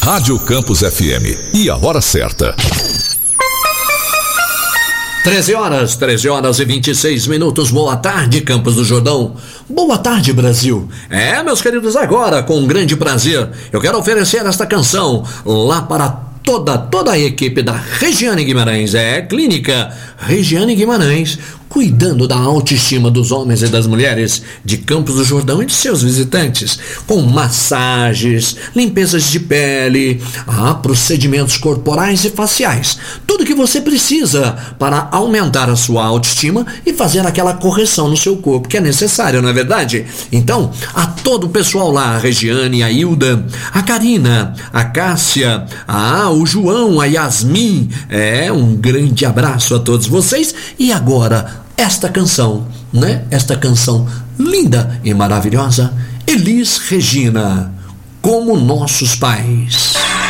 Rádio Campus FM. E a hora certa. 13 horas e 26 minutos. Boa tarde, Campos do Jordão. Boa tarde, Brasil. Meus queridos, agora, com um grande prazer, eu quero oferecer esta canção lá para toda a equipe da Regiane Guimarães. Clínica Regiane Guimarães, cuidando da autoestima dos homens e das mulheres de Campos do Jordão e de seus visitantes, com massagens, limpezas de pele, procedimentos corporais e faciais, tudo que você precisa para aumentar a sua autoestima e fazer aquela correção no seu corpo que é necessária, não é verdade? Então, a todo o pessoal lá, a Regiane, a Hilda, a Karina, a Cássia, o João, a Yasmin, um grande abraço a todos vocês. E agora, esta canção, né? Esta canção linda e maravilhosa, Elis Regina, Como Nossos Pais.